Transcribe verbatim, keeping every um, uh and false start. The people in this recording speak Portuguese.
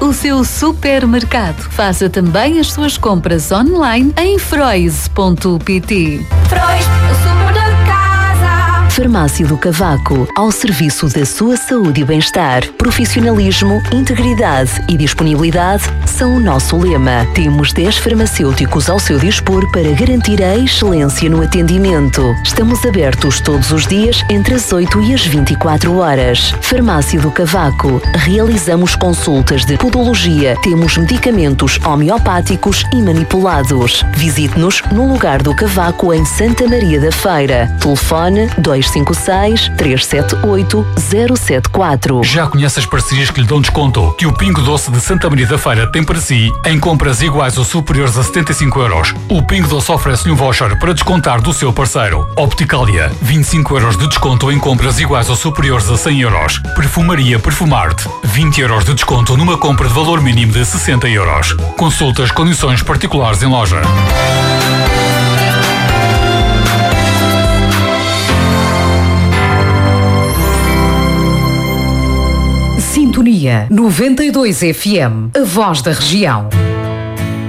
o seu supermercado. Faça também as suas compras online em froise ponto pt. Frois, o super da casa. Farmácia do Cavaco, ao serviço da sua saúde e bem-estar. Profissionalismo, integridade e disponibilidade são o nosso lema. Temos dez farmacêuticos ao seu dispor para garantir a excelência no atendimento. Estamos abertos todos os dias entre as oito e as vinte e quatro horas. Farmácia do Cavaco. Realizamos consultas de podologia. Temos medicamentos homeopáticos e manipulados. Visite-nos no Lugar do Cavaco, em Santa Maria da Feira. Telefone dois cinco seis, três sete oito, zero sete quatro. Já conhece as parcerias que lhe dão desconto que o Pingo Doce de Santa Maria da Feira tem para si em compras iguais ou superiores a setenta e cinco euros. O Pingo Doce oferece-lhe um voucher para descontar do seu parceiro. Opticalia, vinte e cinco euros de desconto em compras iguais ou superiores a cem euros. Perfumaria Perfumarte, vinte euros de desconto numa compra de valor mínimo de sessenta euros. Consulte as condições particulares em loja. Sintonia noventa e dois F M, a voz da região.